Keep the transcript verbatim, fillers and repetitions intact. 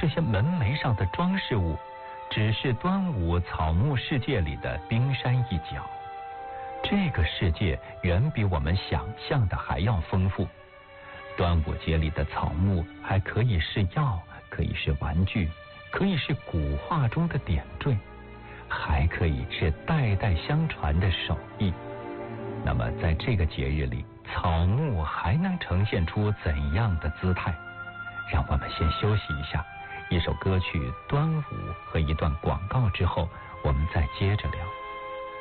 这些门楣上的装饰物，只是端午草木世界里的冰山一角。这个世界远比我们想象的还要丰富。端午节里的草木还可以是药，可以是玩具，可以是古画中的点缀，还可以是代代相传的手艺。那么在这个节日里，草木还能呈现出怎样的姿态？让我们先休息一下，一首歌曲《端午》和一段广告之后，我们再接着聊。